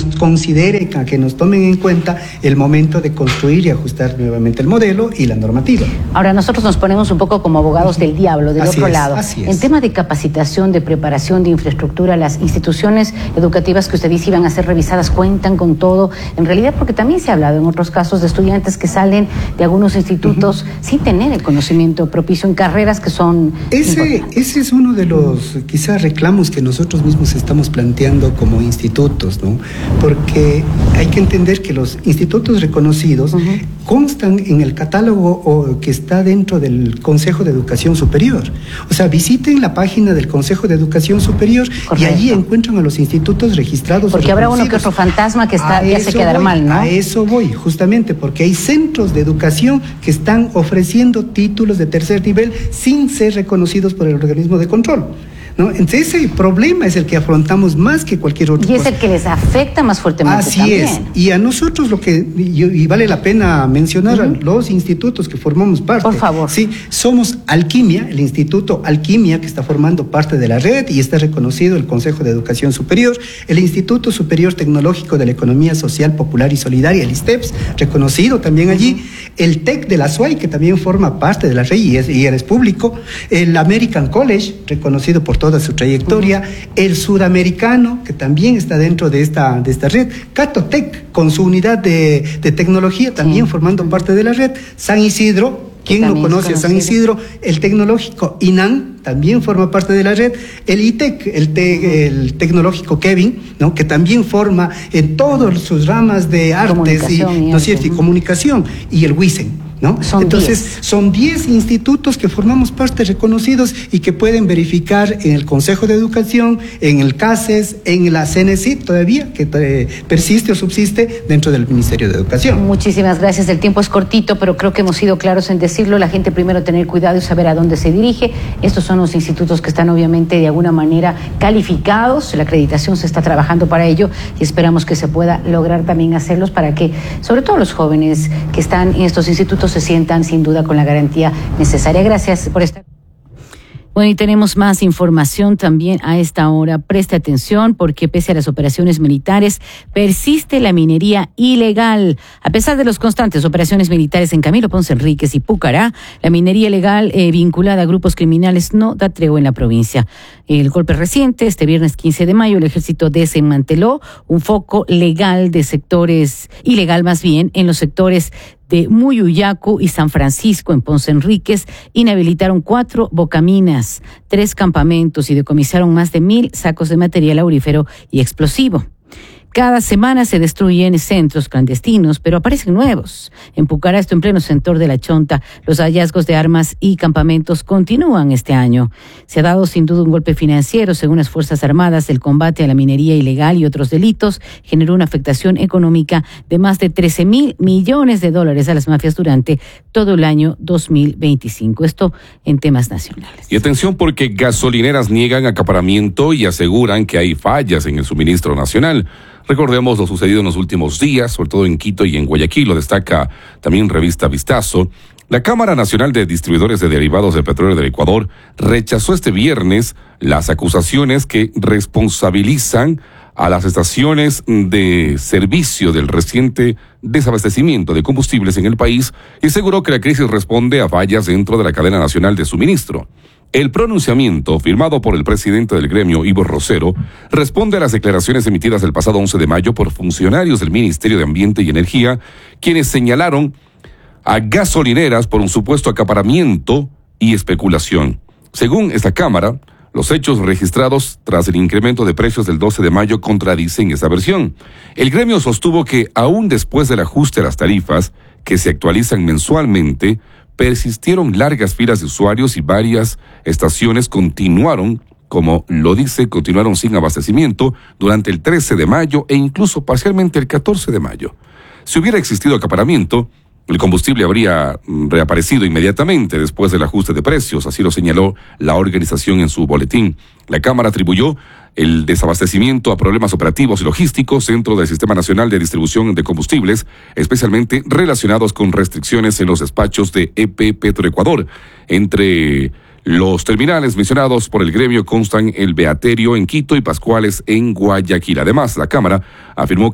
considere, a que nos tomen en cuenta el momento de construir y ajustar nuevamente el modelo y la normativa. Ahora, nosotros nos ponemos un poco como abogados del diablo, del otro lado. En tema de capacitación, de preparación, de infraestructura, las instituciones educativas que usted dice iban a ser revisadas, ¿cuentan con todo? En realidad, porque también se ha hablado en otros casos de estudiantes que salen de algunos institutos sin tener el conocimiento propicio en carreras que son... Ese es uno de los, quizás, reclamos que nosotros mismos estamos planteando como institutos, ¿no? Porque hay que entender que los institutos reconocidos constan en el catálogo que está dentro del Consejo de Educación Superior. O sea, visiten la página del Consejo de Educación Superior. Correcto. Y allí encuentran a los institutos registrados. Porque habrá uno que otro fantasma que está, ya se quedará mal, ¿no? A eso voy, justamente, porque hay centros de educación que están ofreciendo títulos de tercer nivel sin ser reconocidos por el organismo de control, ¿no? Entonces ese problema es el que afrontamos más que cualquier otro. Y es el que les afecta más fuertemente. Así también. Es. Y a nosotros y vale la pena mencionar a los institutos que formamos parte. Por favor. Sí, somos Alquimia, el Instituto Alquimia, que está formando parte de la red y está reconocido el Consejo de Educación Superior, el Instituto Superior Tecnológico de la Economía Social, Popular y Solidaria, el ISTEPS, reconocido también allí, el TEC de la SUAY, que también forma parte de la red y es público, el American College, reconocido por toda su trayectoria, el Sudamericano, que también está dentro de esta red, Catotec, con su unidad de tecnología, también formando parte de la red, San Isidro, ¿quién no conoce a San Isidro? El Tecnológico INAN también forma parte de la red, el ITEC, el Tecnológico Kevin, ¿no? Que también forma en todas sus ramas de artes y comunicación, y el WISEN, ¿no? Entonces, son 10 institutos que formamos parte reconocidos y que pueden verificar en el Consejo de Educación, en el CASES, en la CNCIT todavía, que persiste o subsiste dentro del Ministerio de Educación. Muchísimas gracias. El tiempo es cortito, pero creo que hemos sido claros en decirlo. La gente primero tener cuidado y saber a dónde se dirige. Estos son los institutos que están obviamente de alguna manera calificados. La acreditación se está trabajando para ello y esperamos que se pueda lograr también hacerlos para que, sobre todo los jóvenes que están en estos institutos, se sientan sin duda con la garantía necesaria. Gracias por estar. Bueno, y tenemos más información también a esta hora. Preste atención porque pese a las operaciones militares, persiste la minería ilegal. A pesar de las constantes operaciones militares en Camilo Ponce Enríquez y Pucará, la minería ilegal vinculada a grupos criminales no da tregua en la provincia. El golpe reciente, este viernes 15 de mayo, el ejército desmanteló un foco legal de sectores, ilegal más bien, en los sectores de Muyuyacu y San Francisco en Ponce Enríquez. Inhabilitaron 4 bocaminas, 3 campamentos y decomisaron más de 1,000 sacos de material aurífero y explosivo. Cada semana se destruyen centros clandestinos, pero aparecen nuevos. En Pucará, esto en pleno sector de La Chonta, los hallazgos de armas y campamentos continúan este año. Se ha dado sin duda un golpe financiero, según las Fuerzas Armadas. El combate a la minería ilegal y otros delitos generó una afectación económica de más de 13,000 millones de dólares a las mafias durante todo el año 2025. Esto en temas nacionales. Y atención porque gasolineras niegan acaparamiento y aseguran que hay fallas en el suministro nacional. Recordemos lo sucedido en los últimos días, sobre todo en Quito y en Guayaquil, lo destaca también revista Vistazo. La Cámara Nacional de Distribuidores de Derivados del Petróleo del Ecuador rechazó este viernes las acusaciones que responsabilizan a las estaciones de servicio del reciente desabastecimiento de combustibles en el país y aseguró que la crisis responde a fallas dentro de la cadena nacional de suministro. El pronunciamiento, firmado por el presidente del gremio, Ivo Rosero, responde a las declaraciones emitidas el pasado 11 de mayo por funcionarios del Ministerio de Ambiente y Energía, quienes señalaron a gasolineras por un supuesto acaparamiento y especulación. Según esta Cámara, los hechos registrados tras el incremento de precios del 12 de mayo contradicen esa versión. El gremio sostuvo que, aún después del ajuste a las tarifas, que se actualizan mensualmente, persistieron largas filas de usuarios y varias estaciones continuaron sin abastecimiento durante el 13 de mayo e incluso parcialmente el 14 de mayo. Si hubiera existido acaparamiento, el combustible habría reaparecido inmediatamente después del ajuste de precios, así lo señaló la organización en su boletín. La Cámara atribuyó el desabastecimiento a problemas operativos y logísticos dentro del Sistema Nacional de Distribución de Combustibles, especialmente relacionados con restricciones en los despachos de EP Petroecuador. Entre los terminales mencionados por el gremio constan el Beaterio en Quito y Pascuales en Guayaquil. Además, la Cámara afirmó